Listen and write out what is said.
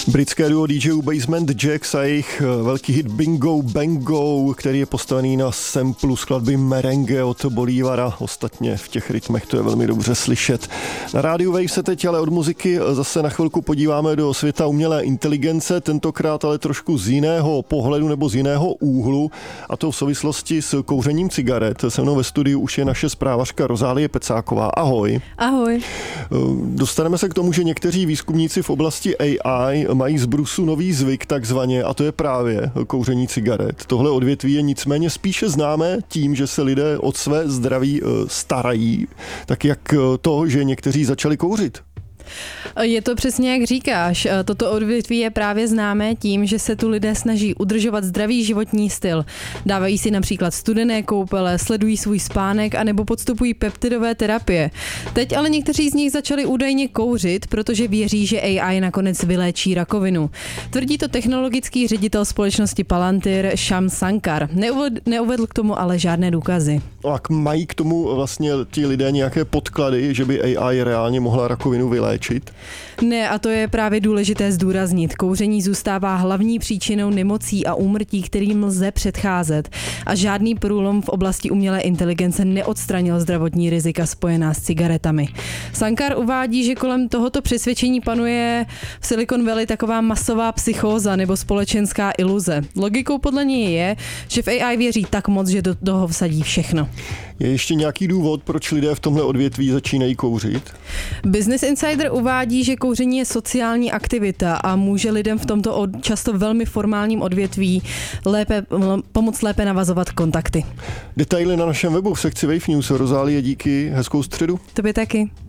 Britské duo DJů Basement Jaxx a jejich velký hit Bingo Bango, který je postavený na samplu skladby Merengue od Bolívara. Ostatně v těch rytmech to je velmi dobře slyšet. Na rádiu Wave se teď ale od muziky zase na chvilku podíváme do světa umělé inteligence, tentokrát ale trošku z jiného pohledu nebo z jiného úhlu, a to v souvislosti s kouřením cigaret. Se mnou ve studiu už je naše zprávařka Rozálie Pecáková. Ahoj. Ahoj. Dostaneme se k tomu, že někteří výzkumníci v oblasti AI mají z brusu nový zvyk takzvaně, a to je právě kouření cigaret. Tohle odvětví je nicméně spíše známé tím, že se lidé o své zdraví starají, tak jak to, že někteří začali kouřit. Je to přesně jak říkáš. Toto odvětví je právě známé tím, že se tu lidé snaží udržovat zdravý životní styl. Dávají si například studené koupele, sledují svůj spánek anebo podstupují peptidové terapie. Teď ale někteří z nich začali údajně kouřit, protože věří, že AI nakonec vyléčí rakovinu. Tvrdí to technologický ředitel společnosti Palantir Shyam Sankar. Neuvedl k tomu ale žádné důkazy. A mají k tomu vlastně ti lidé nějaké podklady, že by AI reálně mohla rakovinu vyléčit? Ne, a to je právě důležité zdůraznit. Kouření zůstává hlavní příčinou nemocí a úmrtí, kterým lze předcházet. A žádný průlom v oblasti umělé inteligence neodstranil zdravotní rizika spojená s cigaretami. Sankar uvádí, že kolem tohoto přesvědčení panuje v Silicon Valley taková masová psychóza nebo společenská iluze. Logikou podle něj je, že v AI věří tak moc, že do toho vsadí všechno. Je ještě nějaký důvod, proč lidé v tomhle odvětví začínají kouřit? Business Insider uvádí, že kouření je sociální aktivita a může lidem v tomto často velmi formálním odvětví pomoct lépe navazovat kontakty. Detaily na našem webu v sekci Wave News. Rozálie, díky, hezkou středu. Tobě taky.